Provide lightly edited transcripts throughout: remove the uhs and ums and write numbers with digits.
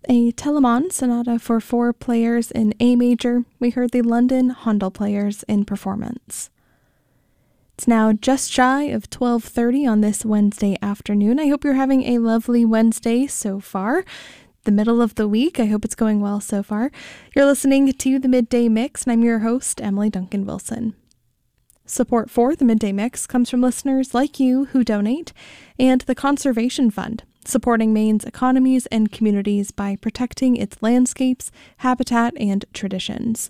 a Telemann sonata for 4 players in A major. We heard the London Handel players in performance. It's now just shy of 12:30 on this Wednesday afternoon. I hope you're having a lovely Wednesday so far. The middle of the week. I hope it's going well so far. You're listening to the Midday Mix, and I'm your host, Emily Duncan Wilson. Support for the Midday Mix comes from listeners like you who donate, and the Conservation Fund, supporting Maine's economies and communities by protecting its landscapes, habitat, and traditions.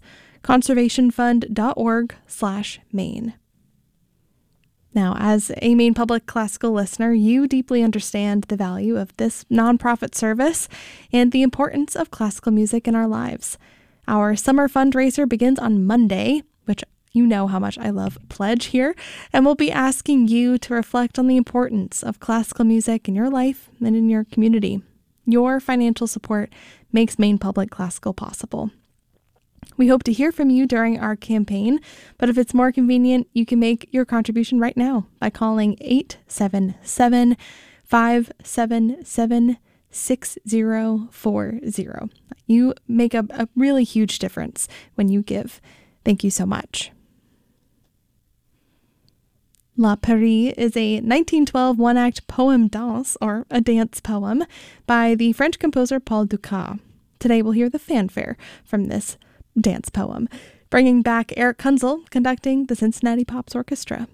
conservationfund.org/Maine. Now, as a Maine Public Classical listener, you deeply understand the value of this nonprofit service and the importance of classical music in our lives. Our summer fundraiser begins on Monday, which you know how much I love Pledge here, and we'll be asking you to reflect on the importance of classical music in your life and in your community. Your financial support makes Maine Public Classical possible. We hope to hear from you during our campaign, but if it's more convenient, you can make your contribution right now by calling 877-577-6040. You make a really huge difference when you give. Thank you so much. La Paris is a 1912 one-act poem danse, or a dance poem, by the French composer Paul Dukas. Today we'll hear the fanfare from this dance poem, bringing back Eric Kunzel conducting the Cincinnati Pops Orchestra.